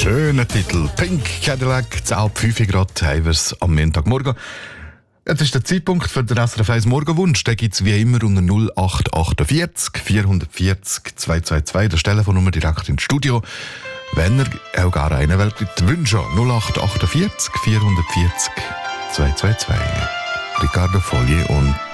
Schöner Titel. Pink Cadillac, 10:05 Grad, haben wir es am Montagmorgen. Jetzt ist der Zeitpunkt für den SRF 1 Morgenwunsch. Den gibt es wie immer unter 0848 440 222. Das Telefonnummer direkt ins Studio. Wenn ihr auch gar einen wollt, wünschen 0848 440 222. Riccardo Fogli und